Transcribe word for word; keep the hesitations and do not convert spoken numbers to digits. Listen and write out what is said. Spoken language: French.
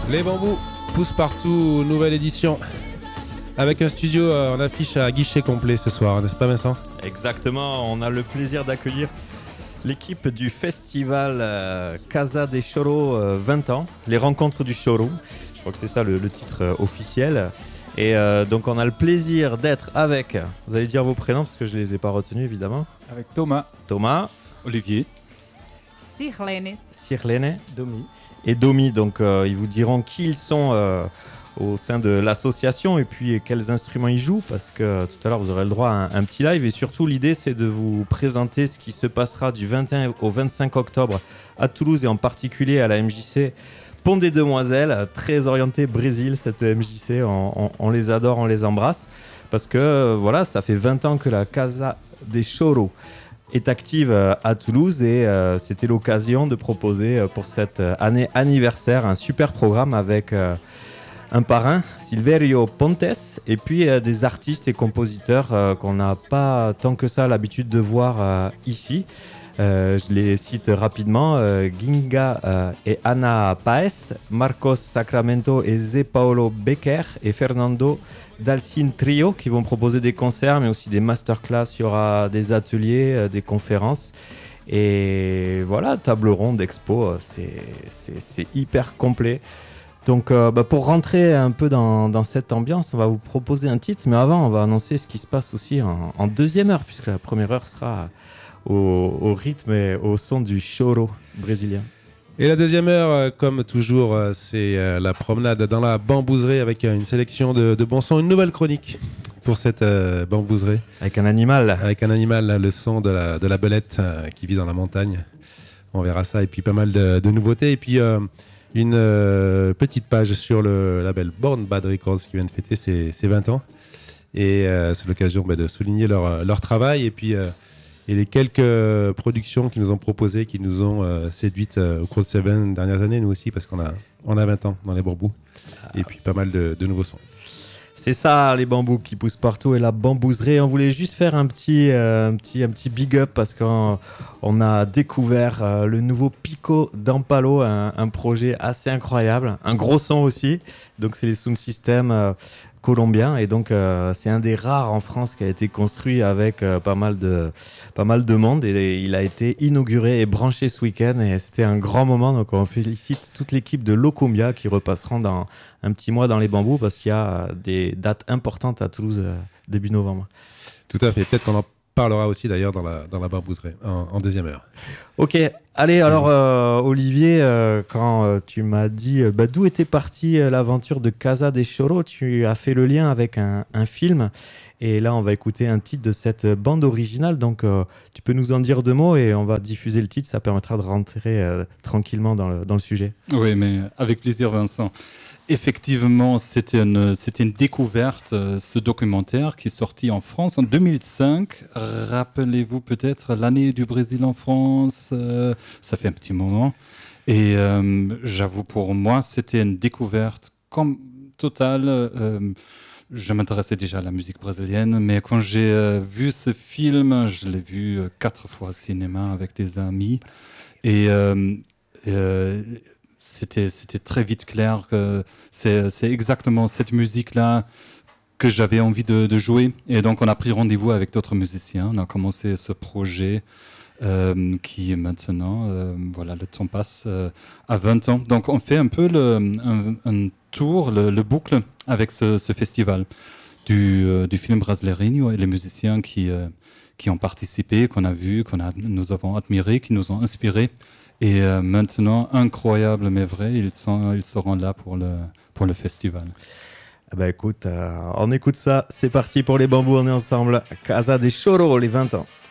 Les bambous poussent partout, nouvelle édition. Avec un studio euh, en affiche à guichet complet ce soir, n'est-ce pas Vincent ? Exactement, on a le plaisir d'accueillir l'équipe du festival euh, Casa de Choro euh, vingt ans, les rencontres du Choro. Je crois que c'est ça le, le titre euh, officiel. Et euh, donc on a le plaisir d'être avec, vous allez dire vos prénoms parce que je ne les ai pas retenus évidemment. Avec Thomas. Thomas. Olivier. Sirlene. Sirlene. Domi. Et Domi, donc euh, ils vous diront qui ils sont euh, au sein de l'association et puis quels instruments ils jouent, parce que euh, tout à l'heure vous aurez le droit à un, un petit live, et surtout l'idée c'est de vous présenter ce qui se passera du vingt et un au vingt-cinq octobre à Toulouse, et en particulier à la M J C Pont des Demoiselles, très orienté Brésil cette M J C, on, on, on les adore, on les embrasse, parce que euh, voilà, ça fait vingt ans que la Casa de Choro est active à Toulouse, et euh, c'était l'occasion de proposer pour cette année anniversaire un super programme avec euh, un parrain, Silverio Pontes, et puis euh, des artistes et compositeurs euh, qu'on n'a pas tant que ça l'habitude de voir euh, ici. Euh, je les cite rapidement, euh, Ginga euh, et Ana Paes, Marcos Sacramento et Zé Paolo Becker et Fernando Dalcin Trio qui vont proposer des concerts mais aussi des masterclass, il y aura des ateliers, euh, des conférences, et voilà, table ronde, expo, c'est, c'est, c'est hyper complet. Donc euh, bah, pour rentrer un peu dans, dans cette ambiance, on va vous proposer un titre, mais avant on va annoncer ce qui se passe aussi en, en deuxième heure, puisque la première heure sera Au, au rythme et au son du choro brésilien. Et la deuxième heure, euh, comme toujours, euh, c'est euh, la promenade dans la bambouserie avec euh, une sélection de, de bons sons, une nouvelle chronique pour cette euh, bambouserie. Avec un animal. Avec un animal, là, le son de la, de la belette euh, qui vit dans la montagne. On verra ça, et puis pas mal de, de nouveautés. Et puis euh, une euh, petite page sur le label Born Bad Records qui vient de fêter ses, ses vingt ans. Et euh, c'est l'occasion bah, de souligner leur, leur travail. Et puis... Euh, Et les quelques productions qu'ils nous ont proposées, qui nous ont euh, séduites euh, au cours de ces vingt dernières années, nous aussi, parce qu'on a, on a vingt ans dans les bambous. Et puis pas mal de, de nouveaux sons. C'est ça, les bambous qui poussent partout, et la bambouserie. On voulait juste faire un petit, euh, un petit, un petit big up parce qu'on on a découvert euh, le nouveau Pico d'Ampalo, un, un projet assez incroyable, un gros son aussi. Donc c'est les sound systems euh, colombiens, et donc euh, c'est un des rares en France qui a été construit avec euh, pas mal de, pas mal de monde, et, et il a été inauguré et branché ce week-end, et c'était un grand moment. Donc on félicite toute l'équipe de Locumbia qui repasseront dans un petit mois dans les bambous, parce qu'il y a des dates importantes à Toulouse euh, début novembre. Tout à fait, peut-être qu'on en parlera aussi d'ailleurs dans la, dans la bambouserie en, en deuxième heure. Ok, allez, alors euh, Olivier, euh, quand euh, tu m'as dit euh, bah, d'où était partie euh, l'aventure de Casa de Choro, tu as fait le lien avec un, un film, et là on va écouter un titre de cette bande originale, donc euh, tu peux nous en dire deux mots et on va diffuser le titre, ça permettra de rentrer euh, tranquillement dans le, dans le sujet. Oui, mais avec plaisir Vincent. Effectivement, c'était une, c'était une découverte, euh, ce documentaire qui est sorti en France en deux mille cinq. Rappelez-vous peut-être l'année du Brésil en France, euh, ça fait un petit moment. Et euh, j'avoue, pour moi, c'était une découverte comme, totale. Euh, je m'intéressais déjà à la musique brésilienne, mais quand j'ai euh, vu ce film, je l'ai vu euh, quatre fois au cinéma avec des amis. Et... Euh, euh, C'était, c'était très vite clair que c'est, c'est exactement cette musique-là que j'avais envie de, de jouer. Et donc, on a pris rendez-vous avec d'autres musiciens. On a commencé ce projet euh, qui maintenant, euh, voilà, le temps passe euh, à vingt ans. Donc, on fait un peu le, un, un tour, le, le boucle avec ce, ce festival du, euh, du film Brasileirinho, et les musiciens qui, euh, qui ont participé, qu'on a vu, qu'on a, nous avons admiré, qui nous ont inspirés. Et euh, maintenant, incroyable mais vrai, ils, sont, ils seront là pour le, pour le festival. Ah bah écoute, euh, on écoute ça, c'est parti pour les bambous, on est ensemble. Casa de Choro, les vingt ans.